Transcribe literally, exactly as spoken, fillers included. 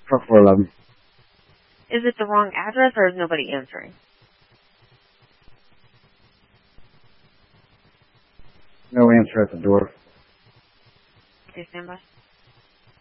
for four eleven. Is it the wrong address or is nobody answering? No answer at the door. Okay, stand by.